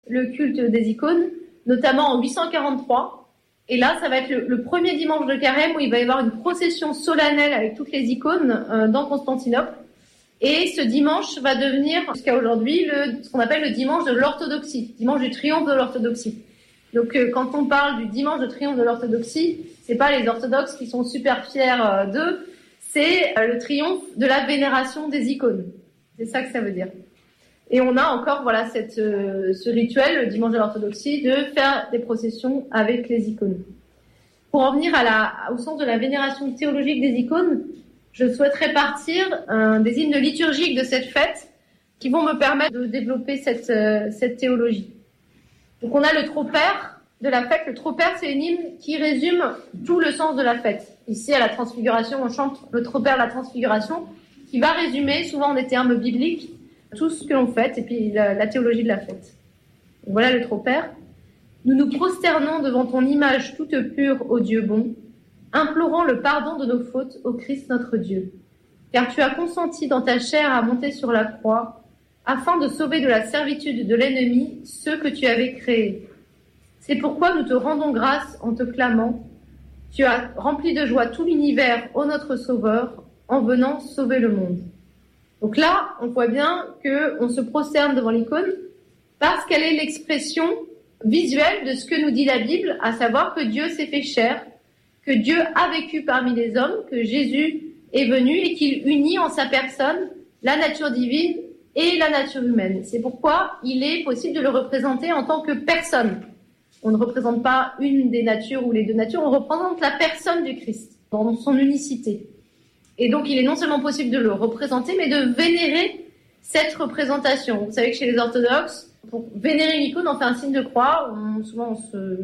le culte des icônes, notamment en 843. Et là, ça va être le premier dimanche de Carême où il va y avoir une procession solennelle avec toutes les icônes dans Constantinople. Et ce dimanche va devenir, jusqu'à aujourd'hui, ce qu'on appelle le dimanche de l'orthodoxie, dimanche du triomphe de l'orthodoxie. Donc, quand on parle du dimanche de triomphe de l'orthodoxie, c'est pas les orthodoxes qui sont super fiers d'eux, c'est le triomphe de la vénération des icônes. C'est ça que ça veut dire. Et on a encore, ce rituel, le dimanche de l'orthodoxie, de faire des processions avec les icônes. Pour en venir au sens de la vénération théologique des icônes, je souhaiterais partir des hymnes liturgiques de cette fête qui vont me permettre de développer cette théologie. Donc on a le Tropère de la fête. Le Tropère, c'est une hymne qui résume tout le sens de la fête. Ici, à la Transfiguration, on chante le Tropère de la Transfiguration, qui va résumer, souvent des termes bibliques, tout ce que l'on fait, et puis la théologie de la fête. Donc voilà le Tropère. Nous nous prosternons devant ton image toute pure, ô Dieu bon, implorant le pardon de nos fautes au Christ notre Dieu. Car tu as consenti dans ta chair à monter sur la croix, afin de sauver de la servitude de l'ennemi ceux que tu avais créés. C'est pourquoi nous te rendons grâce en te clamant. Tu as rempli de joie tout l'univers, ô notre Sauveur, en venant sauver le monde. Donc là, on voit bien qu'on se prosterne devant l'icône parce qu'elle est l'expression visuelle de ce que nous dit la Bible, à savoir que Dieu s'est fait chair, que Dieu a vécu parmi les hommes, que Jésus est venu et qu'il unit en sa personne la nature divine et la nature humaine. C'est pourquoi il est possible de le représenter en tant que personne. On ne représente pas une des natures ou les deux natures, on représente la personne du Christ dans son unicité. Et donc il est non seulement possible de le représenter, mais de vénérer cette représentation. Vous savez que chez les orthodoxes, pour vénérer une icône, on fait un signe de croix, souvent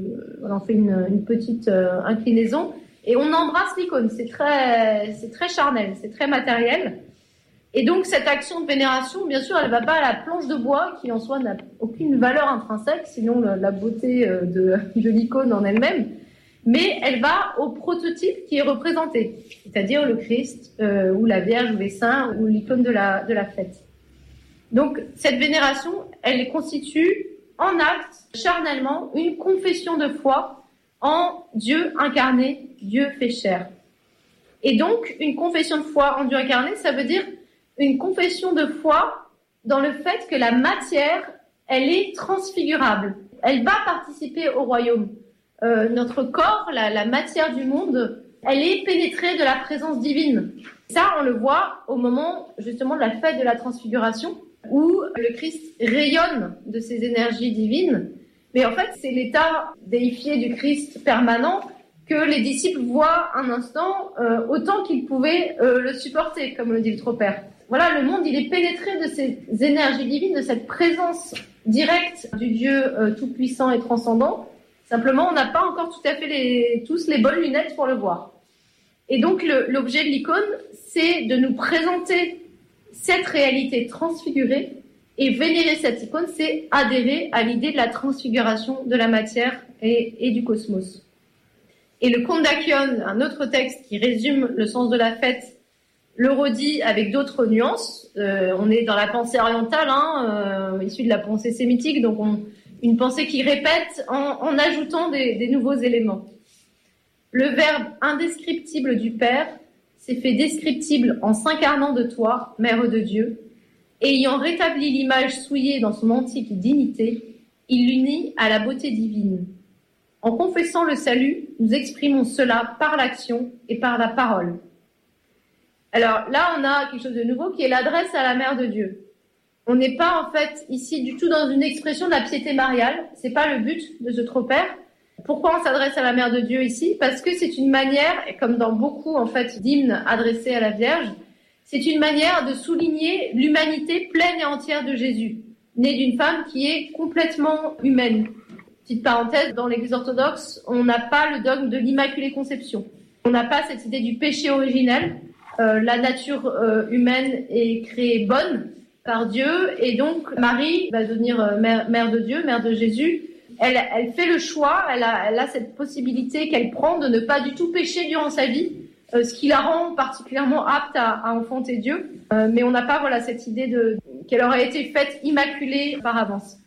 on fait une petite inclinaison, et on embrasse l'icône. C'est très charnel, c'est très matériel. Et donc cette action de vénération, bien sûr, elle ne va pas à la planche de bois, qui en soi n'a aucune valeur intrinsèque, sinon la beauté de l'icône en elle-même, mais elle va au prototype qui est représenté, c'est-à-dire le Christ, ou la Vierge, ou les saints, ou l'icône de la fête. Donc, cette vénération, elle constitue en acte, charnellement, une confession de foi en Dieu incarné, Dieu fait chair. Et donc, une confession de foi en Dieu incarné, ça veut dire une confession de foi dans le fait que la matière, elle est transfigurable. Elle va participer au royaume. Notre corps, la matière du monde, elle est pénétrée de la présence divine. Ça, on le voit au moment, justement, de la fête de la transfiguration, où le Christ rayonne de ses énergies divines. Mais en fait, c'est l'état déifié du Christ permanent que les disciples voient un instant autant qu'ils pouvaient le supporter, comme le dit le Tropère. Voilà, le monde, il est pénétré de ces énergies divines, de cette présence directe du Dieu tout-puissant et transcendant. Simplement, on n'a pas encore tout à fait tous les bonnes lunettes pour le voir. Et donc, l'objet de l'icône, c'est de nous présenter cette réalité transfigurée, et vénérer cette icône, c'est adhérer à l'idée de la transfiguration de la matière et du cosmos. Et le Conte d'Acchione, un autre texte qui résume le sens de la fête, le redit avec d'autres nuances. On est dans la pensée orientale, issue de la pensée sémitique, donc une pensée qui répète en ajoutant des nouveaux éléments. Le verbe indescriptible du Père s'est fait descriptible en s'incarnant de toi, Mère de Dieu, et ayant rétabli l'image souillée dans son antique dignité, il l'unit à la beauté divine. En confessant le salut, nous exprimons cela par l'action et par la parole. Alors là, on a quelque chose de nouveau qui est l'adresse à la Mère de Dieu. On n'est pas en fait ici du tout dans une expression de la piété mariale, c'est pas le but de ce Tropère. Pourquoi on s'adresse à la Mère de Dieu ici? Parce que c'est une manière, comme dans beaucoup en fait d'hymnes adressés à la Vierge, c'est une manière de souligner l'humanité pleine et entière de Jésus, né d'une femme qui est complètement humaine. Petite parenthèse, dans l'Église orthodoxe, on n'a pas le dogme de l'Immaculée Conception. On n'a pas cette idée du péché originel. La nature humaine est créée bonne par Dieu, et donc Marie va devenir mère de Dieu, mère de Jésus. Elle fait le choix, elle a cette possibilité qu'elle prend de ne pas du tout pécher durant sa vie, ce qui la rend particulièrement apte à enfanter Dieu. Mais on n'a pas cette idée qu'elle aurait été faite immaculée par avance.